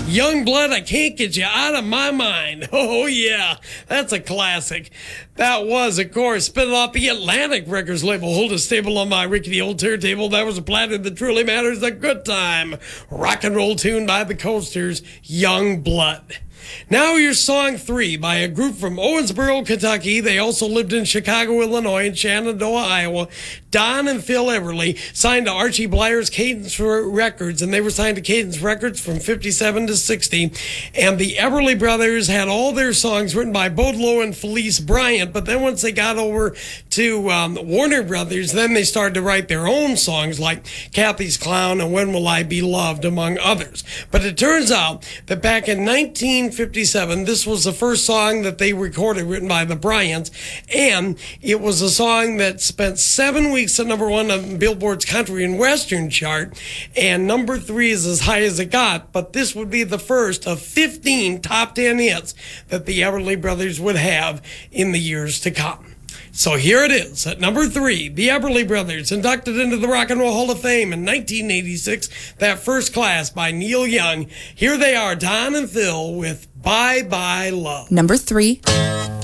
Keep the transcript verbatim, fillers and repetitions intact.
Young Blood, I Can't Get You Out of My Mind. Oh, yeah, that's a classic. That was, of course, spinning off the Atlantic Records label. Hold a stable on my rickety old turntable. That was a platinum that truly matters. A good time. Rock and roll tune by the Coasters, Young Blood. Now here's song three by a group from Owensboro, Kentucky. They also lived in Chicago, Illinois, and Shenandoah, Iowa. Don and Phil Everly signed to Archie Blier's Cadence Records, and they were signed to Cadence Records from fifty-seven to sixty. And the Everly Brothers had all their songs written by Bode Lowe and Felice Bryant, but then once they got over to um, Warner Brothers, then they started to write their own songs like Kathy's Clown and When Will I Be Loved, among others. But it turns out that back in nineteen fifty-seven, this was the first song that they recorded written by the Bryants, and it was a song that spent seven weeks at number one on Billboard's Country and Western chart, and number three is as high as it got, but this would be the first of fifteen top ten hits that the Everly Brothers would have in the years to come. So here it is, at number three, the Everly Brothers, inducted into the Rock and Roll Hall of Fame in nineteen eighty-six, that First Class by Neil Young. Here they are, Don and Phil, with Bye Bye Love. Number three.